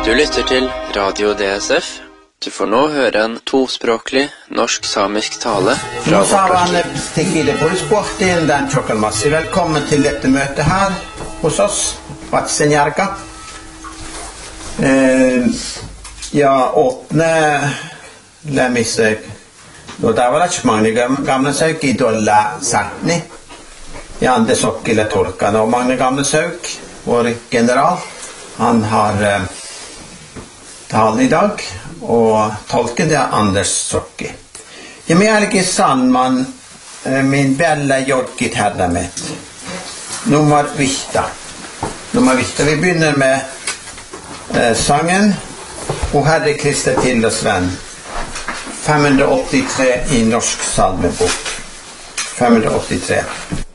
Du lytter til Radio DSF. Du får nå høre en tospråklig norsk-samisk tale fra vårt arkiv. Velkommen til dette møtet her hos oss, Vatsenjarka. Åpne lemmisøk. Da var det ikke mange gamle søk i Dolla Sartni. Jan de Sokkile Torkan og mange gamle søk. Vår general, han har talen i dag, og tolken det Anders Sokki. Jeg mener ikke sannmann, min bella jorkit herre med. Nummer vista. Vi begynner med sangen O Herre Kriste til oss venn. 583 i norsk salmebok. 583.